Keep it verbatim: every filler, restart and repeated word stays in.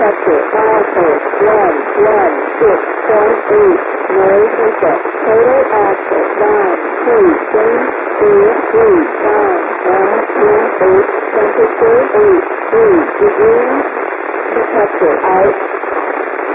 Detector Alpha one one six one eight. Noise input. Total output nine two three three three five one one eight. Temperature eight three degrees. Detector out.